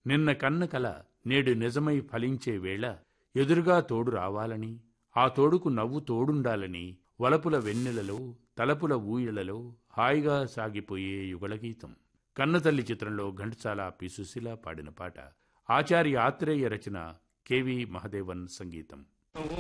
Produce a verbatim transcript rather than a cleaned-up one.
నిన్న కన్న కల నేడు నిజమై ఫలించే వేళ ఎదురుగా తోడు రావాలని, ఆ తోడుకు నవ్వు తోడుండాలని వలపుల వెన్నెలలో తలపుల ఊయలలో హాయిగా సాగిపోయే యుగళగీతం. కన్నతల్లి చిత్రంలో ఘంటసాల పి సుశీల పాడిన పాట. ఆచార్య ఆత్రేయ రచన, కెవి మహదేవన్ సంగీతం.